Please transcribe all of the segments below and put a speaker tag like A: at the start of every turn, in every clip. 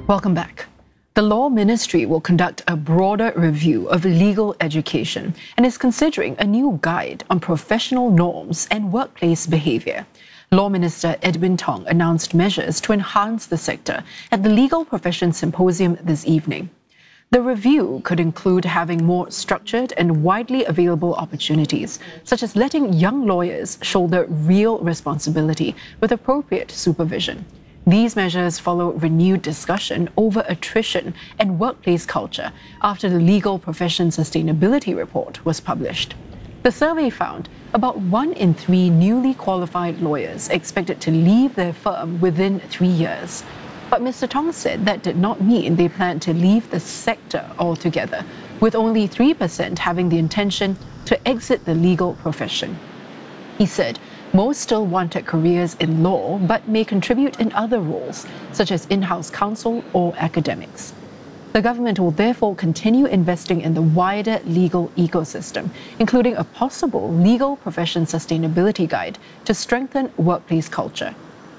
A: Welcome back. The Law Ministry will conduct a broader review of legal education and is considering a new guide on professional norms and workplace behaviour. Law Minister Edwin Tong announced measures to enhance the sector at the Legal Professions Symposium this evening. The review could include having more structured and widely available opportunities, such as letting young lawyers shoulder real responsibility with appropriate supervision. These measures follow renewed discussion over attrition and workplace culture after the Legal Profession Sustainability Report was published. The survey found about 1 in 3 newly qualified lawyers expected to leave their firm within 3 years. But Mr. Tong said that did not mean they planned to leave the sector altogether, with only 3% having the intention to exit the legal profession. He said most still wanted careers in law but may contribute in other roles, such as in-house counsel or academics. The government will therefore continue investing in the wider legal ecosystem, including a possible legal profession sustainability guide to strengthen workplace culture.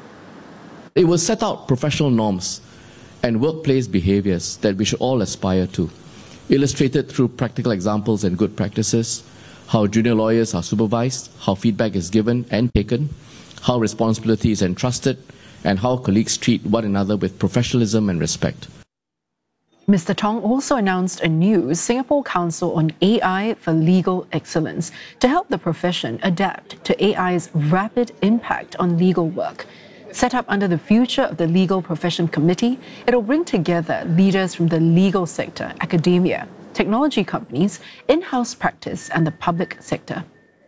B: It will set out professional norms and workplace behaviours that we should all aspire to, illustrated through practical examples and good practices, how junior lawyers are supervised, how feedback is given and taken, how responsibility is entrusted, and how colleagues treat one another with professionalism and respect.
A: Mr. Tong also announced a new Singapore Council on AI for Legal Excellence to help the profession adapt to AI's rapid impact on legal work. Set up under the Future of the Legal Profession Committee, it will bring together leaders from the legal sector, academia, technology companies, in-house practice, and the public sector.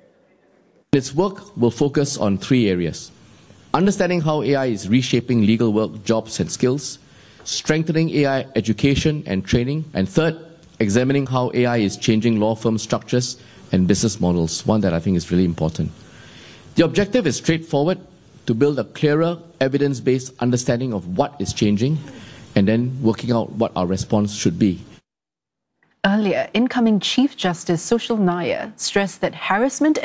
B: Its work will focus on 3 areas: understanding how AI is reshaping legal work, jobs, and skills, strengthening AI education and training, and third, examining how AI is changing law firm structures and business models, one that I think is really important. The objective is straightforward: to build a clearer, evidence-based understanding of what is changing and then working out what our response should be.
A: Earlier, incoming Chief Justice Sushil Nair stressed that harassment